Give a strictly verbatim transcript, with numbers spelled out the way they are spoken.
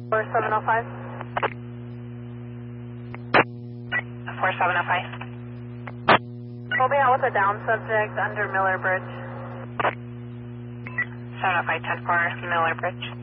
four seven oh five. four seven oh five. We'll be out with a down subject under Miller Bridge. seven oh five, ten four, Miller Bridge.